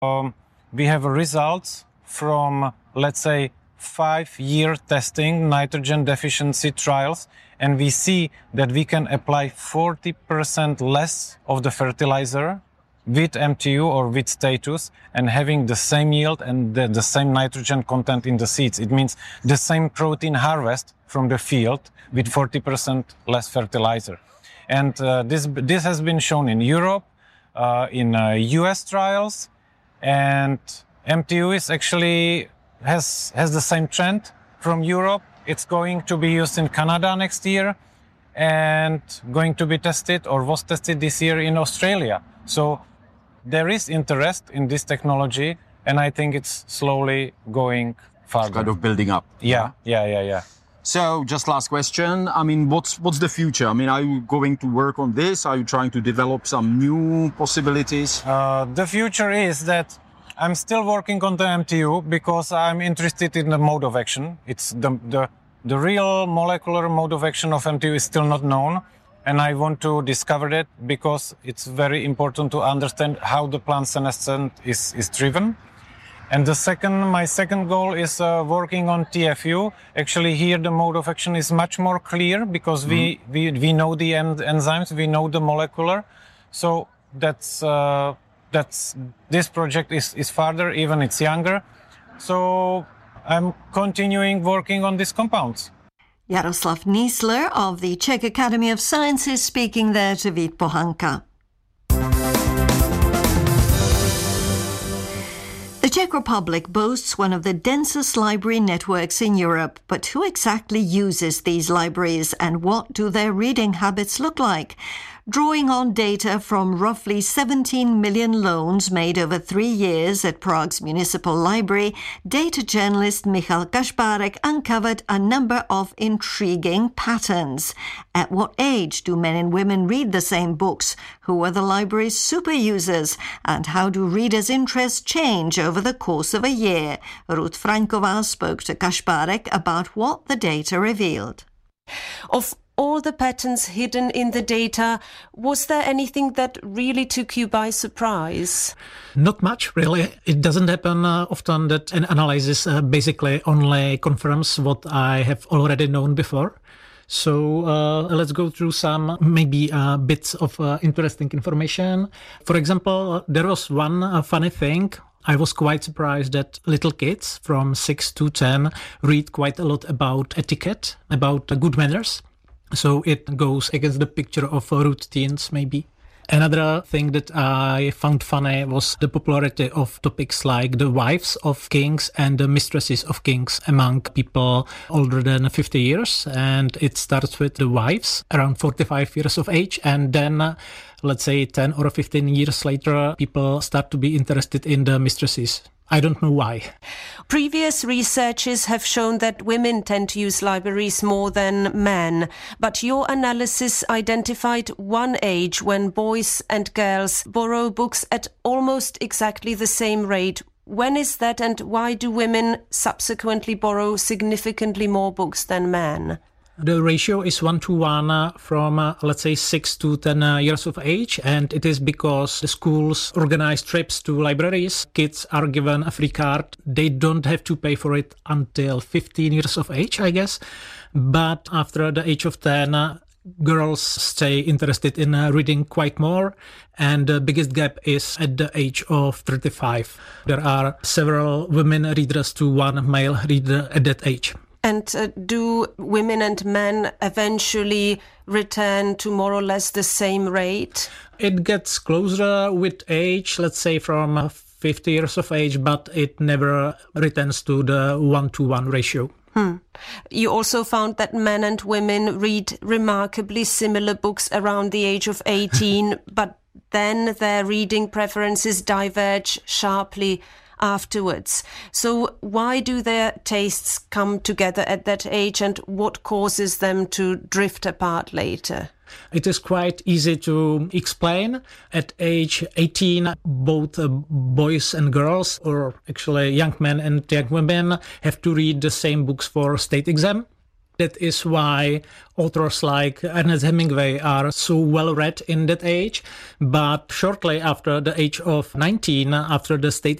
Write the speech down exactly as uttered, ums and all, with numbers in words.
Um, we have results from, let's say, five-year testing nitrogen deficiency trials, and we see that we can apply forty percent less of the fertilizer with M T U or with status and having the same yield and the, the same nitrogen content in the seeds. It means the same protein harvest from the field with forty percent less fertilizer. And uh, this, this has been shown in Europe, uh, in uh, U S trials, and M T U is actually has, has the same trend from Europe. It's going to be used in Canada next year and going to be tested or was tested this year in Australia. So there is interest in this technology, and I think it's slowly going further. It's kind of building up. Yeah, yeah, yeah, yeah. So just last question. I mean, what's what's the future? I mean, are you going to work on this? Are you trying to develop some new possibilities? Uh, the future is that I'm still working on the M T U because I'm interested in the mode of action. It's the, the, the real molecular mode of action of M T U is still not known. And I want to discover that because it's very important to understand how the plant senescence is, is driven. And the second, my second goal is uh, working on T F U. Actually, here the mode of action is much more clear because mm-hmm. we, we, we know the en- enzymes, we know the molecular. So that's... Uh, That's this project is, is farther, even it's younger. So I'm continuing working on these compounds. Jaroslav Niesler of the Czech Academy of Sciences speaking there to Vít Pohanka. The Czech Republic boasts one of the densest library networks in Europe, but who exactly uses these libraries and what do their reading habits look like? Drawing on data from roughly seventeen million loans made over three years at Prague's Municipal Library, data journalist Michal Kašpárek uncovered a number of intriguing patterns. At what age do men and women read the same books? Who are the library's super users? And how do readers' interests change over the course of a year? Ruth Franková spoke to Kašpárek about what the data revealed. Of all the patterns hidden in the data, was there anything that really took you by surprise? Not much, really. It doesn't happen uh, often that an analysis uh, basically only confirms what I have already known before. So uh, let's go through some maybe uh, bits of uh, interesting information. For example, there was one uh, funny thing. I was quite surprised that little kids from six to ten read quite a lot about etiquette, about uh, good manners. So it goes against the picture of rude teens, maybe. Another thing that I found funny was the popularity of topics like the wives of kings and the mistresses of kings among people older than fifty years. And it starts with the wives around forty-five years of age. And then, uh, let's say ten or fifteen years later, people start to be interested in the mistresses. I don't know why. Previous researches have shown that women tend to use libraries more than men, but your analysis identified one age when boys and girls borrow books at almost exactly the same rate. When is that, and why do women subsequently borrow significantly more books than men? The ratio is one to one uh, from, uh, let's say, six to ten uh, years of age. And it is because the schools organize trips to libraries. Kids are given a free card. They don't have to pay for it until fifteen years of age, I guess. But after the age of ten, uh, girls stay interested in uh, reading quite more. And the biggest gap is at the age of thirty-five. There are several women readers to one male reader at that age. And uh, do women and men eventually return to more or less the same rate? It gets closer with age, let's say from fifty years of age, but it never returns to the one-to-one ratio. Hmm. You also found that men and women read remarkably similar books around the age of eighteen, but then their reading preferences diverge sharply afterwards. So why do their tastes come together at that age, and what causes them to drift apart later? It is quite easy to explain. At age eighteen, both uh, boys and girls, or actually young men and young women, have to read the same books for state exam. That is why authors like Ernest Hemingway are so well read in that age. But shortly after the age of nineteen, after the state